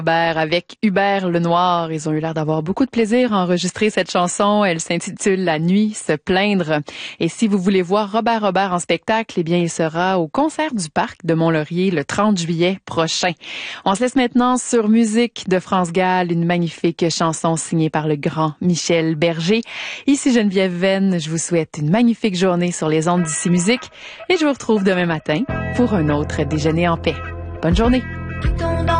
Avec Hubert Lenoir. Ils ont eu l'air d'avoir beaucoup de plaisir à enregistrer cette chanson. Elle s'intitule La nuit se plaindre. Et si vous voulez voir Robert en spectacle, eh bien, il sera au concert du Parc de Mont-Laurier le 30 juillet prochain. On se laisse maintenant sur Musique de France Gall, une magnifique chanson signée par le grand Michel Berger. Ici Geneviève Venn, je vous souhaite une magnifique journée sur les ondes d'Ici Musique et je vous retrouve demain matin pour un autre déjeuner en paix. Bonne journée.